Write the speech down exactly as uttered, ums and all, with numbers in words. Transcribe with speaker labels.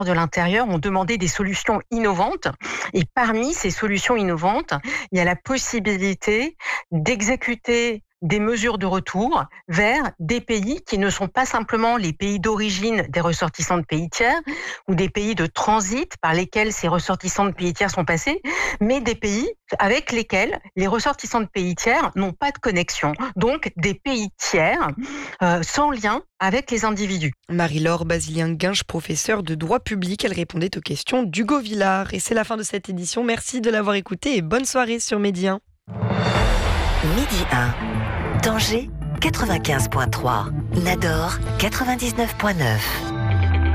Speaker 1: de l'Intérieur ont demandé des solutions innovantes. Et parmi ces solutions innovantes, il y a la possibilité d'exécuter des mesures de retour vers des pays qui ne sont pas simplement les pays d'origine des ressortissants de pays tiers ou des pays de transit par lesquels ces ressortissants de pays tiers sont passés, mais des pays avec lesquels les ressortissants de pays tiers n'ont pas de connexion. Donc des pays tiers euh, sans lien avec les individus.
Speaker 2: Marie-Laure Basilien-Guinche, professeure de droit public, elle répondait aux questions d'Hugo Villard. Et c'est la fin de cette édition. Merci de l'avoir écouté et bonne soirée sur Midi un.
Speaker 3: Midi un. Tanger quatre-vingt-quinze virgule trois, Nador quatre-vingt-dix-neuf virgule neuf.